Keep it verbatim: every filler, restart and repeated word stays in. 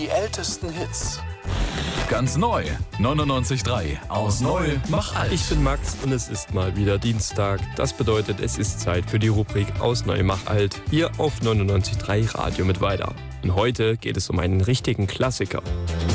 die ältesten Hits. Ganz neu, neunundneunzig Komma drei. Aus Neu, mach alt. Ich bin Max und es ist mal wieder Dienstag. Das bedeutet, es ist Zeit für die Rubrik Aus Neu, mach alt. Hier auf neunundneunzig Komma drei Radio mit weiter. Und heute geht es um einen richtigen Klassiker.